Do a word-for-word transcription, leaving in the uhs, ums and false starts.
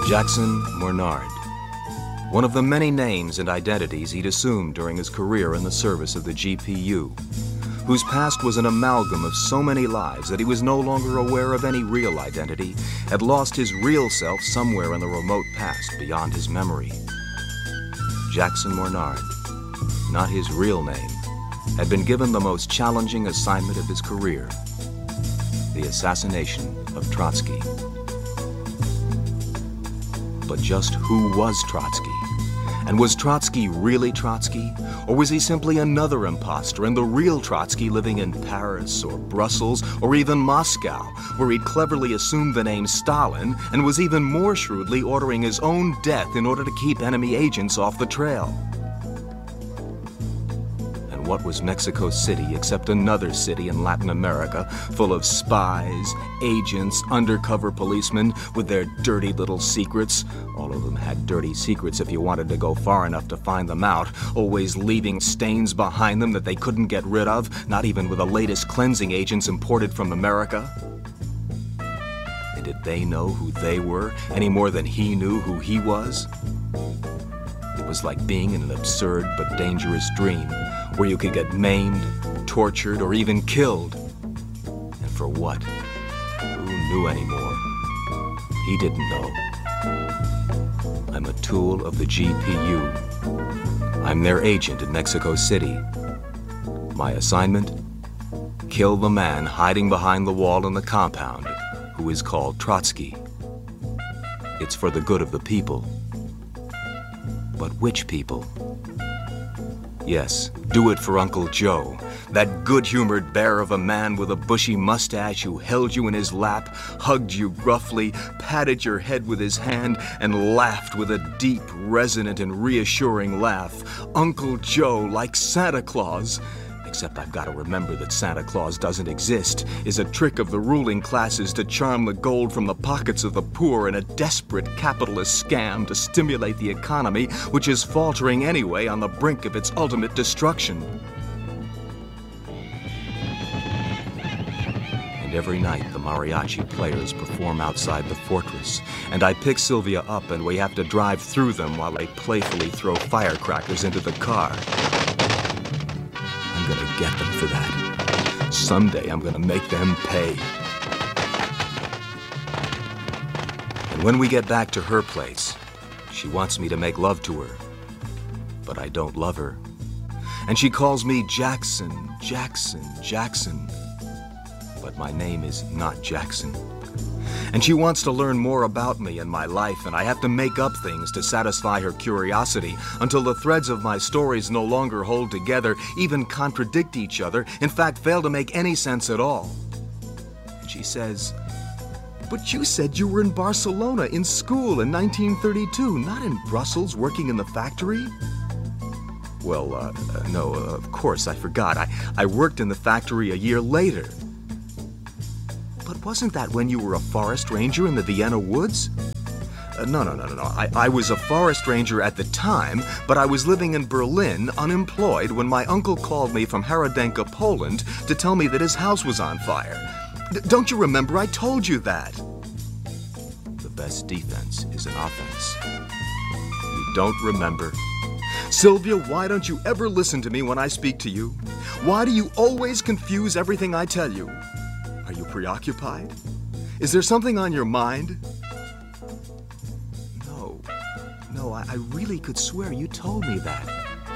Jackson Mornard, one of the many names and identities he'd assumed during his career in the service of the G P U, whose past was an amalgam of so many lives that he was no longer aware of any real identity, had lost his real self somewhere in the remote past beyond his memory. Jackson Mornard, not his real name, had been given the most challenging assignment of his career: the assassination of Trotsky. But just who was Trotsky? And was Trotsky really Trotsky? Or was he simply another imposter and the real Trotsky living in Paris or Brussels or even Moscow, where he'd cleverly assumed the name Stalin and was even more shrewdly ordering his own death in order to keep enemy agents off the trail? What was Mexico City except another city in Latin America full of spies, agents, undercover policemen with their dirty little secrets? All of them had dirty secrets if you wanted to go far enough to find them out, always leaving stains behind them that they couldn't get rid of, not even with the latest cleansing agents imported from America. And did they know who they were any more than he knew who he was? It was like being in an absurd but dangerous dream, where you could get maimed, tortured, or even killed. And for what? Who knew anymore? He didn't know. I'm a tool of the G P U. I'm their agent in Mexico City. My assignment? Kill the man hiding behind the wall in the compound, who is called Trotsky. It's for the good of the people. But which people? Yes, do it for Uncle Joe, that good-humored bear of a man with a bushy mustache who held you in his lap, hugged you gruffly, patted your head with his hand, and laughed with a deep, resonant, and reassuring laugh. Uncle Joe, like Santa Claus. Except I've got to remember that Santa Claus doesn't exist, is a trick of the ruling classes to charm the gold from the pockets of the poor in a desperate capitalist scam to stimulate the economy, which is faltering anyway on the brink of its ultimate destruction. And every night the mariachi players perform outside the fortress, and I pick Sylvia up and we have to drive through them while they playfully throw firecrackers into the car. I'm gonna get them for that. Someday I'm gonna make them pay. And when we get back to her place, she wants me to make love to her. But I don't love her. And she calls me Jackson, Jackson, Jackson. But my name is not Jackson. And she wants to learn more about me and my life, and I have to make up things to satisfy her curiosity until the threads of my stories no longer hold together, even contradict each other, in fact fail to make any sense at all. And she says, "But you said you were in Barcelona in school in nineteen thirty-two, not in Brussels working in the factory?" Well, uh, uh, no, uh, of course, I forgot. I, I worked in the factory a year later. But wasn't that when you were a forest ranger in the Vienna woods? Uh, no, no, no, no, no. I, I was a forest ranger at the time, but I was living in Berlin, unemployed, when my uncle called me from Hradenka, Poland, to tell me that his house was on fire. D- don't you remember? I told you that. The best defense is an offense. You don't remember. Sylvia, why don't you ever listen to me when I speak to you? Why do you always confuse everything I tell you? Are you preoccupied? Is there something on your mind? No, no, I, I really could swear you told me that.